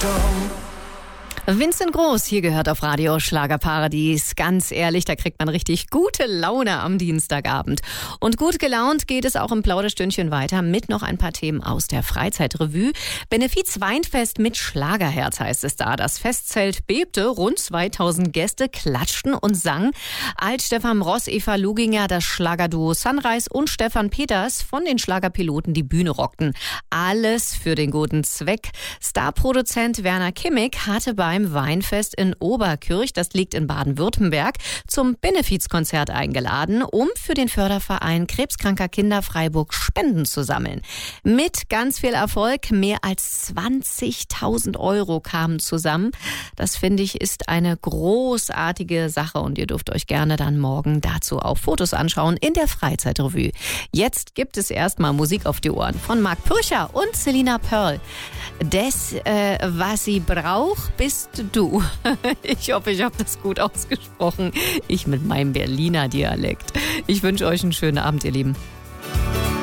Vincent Groß, hier gehört auf Radio Schlagerparadies. Ganz ehrlich, da kriegt man richtig gute Laune am Dienstagabend. Und gut gelaunt geht es auch im Plauderstündchen weiter mit noch ein paar Themen aus der Freizeitrevue. Benefiz-Weinfest mit Schlagerherz heißt es da. Das Festzelt bebte, rund 2000 Gäste klatschten und sangen. Als Stefan Ross, Eva Luginger, das Schlagerduo Sunrise und Stefan Peters von den Schlagerpiloten die Bühne rockten. Alles für den guten Zweck. Starproduzent Werner Kimmig hatte beim Weinfest in Oberkirch, das liegt in Baden-Württemberg, zum Benefizkonzert eingeladen, um für den Förderverein Krebskranker Kinder Freiburg Spenden zu sammeln. Mit ganz viel Erfolg, mehr als 20.000 Euro kamen zusammen. Das finde ich ist eine großartige Sache und ihr dürft euch gerne dann morgen dazu auch Fotos anschauen in der Freizeitrevue. Jetzt gibt es erstmal Musik auf die Ohren von Marc Pürcher und Selina Pearl. Das, was sie braucht, bist du. Ich hoffe, ich habe das gut ausgesprochen. Ich mit meinem Berliner Dialekt. Ich wünsche euch einen schönen Abend, ihr Lieben.